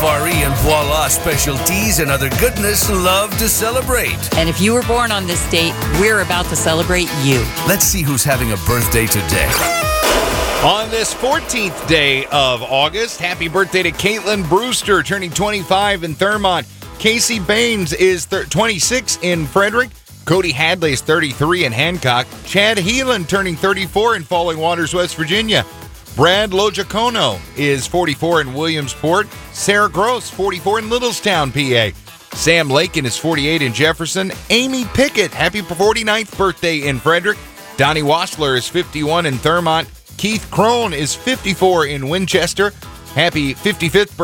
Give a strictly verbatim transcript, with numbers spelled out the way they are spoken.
F R E and Voila Specialties and other goodness love to celebrate. And if you were born on this date, we're about to celebrate you. Let's see who's having a birthday today. On this fourteenth day of August, happy birthday to Caitlin Brewster, turning twenty-five in Thurmont. Casey Baines is thir- twenty-six in Frederick. Cody Hadley is thirty-three in Hancock. Chad Heelan turning thirty-four in Falling Waters, West Virginia. Brad Lojacono is forty-four in Williamsport. Sarah Gross, forty-four in Littlestown, P A. Sam Lakin is forty-eight in Jefferson. Amy Pickett, happy forty-ninth birthday in Frederick. Donnie Wassler is fifty-one in Thurmont. Keith Crone is fifty-four in Winchester. Happy fifty-fifth birthday.